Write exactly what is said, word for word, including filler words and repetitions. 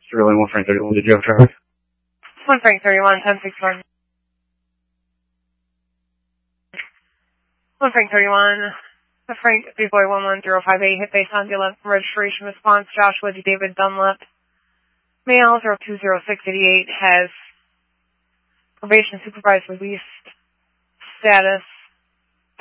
Sterling, one Frank thirty-one, did you have traffic? one Frank thirty-one, ten six one. one Frank thirty-one, the Frank three boy one one zero five eight, hit base on the eleventh registration response, Joshua D. David Dunlap, male zero two zero six eight eight, has probation supervised release status.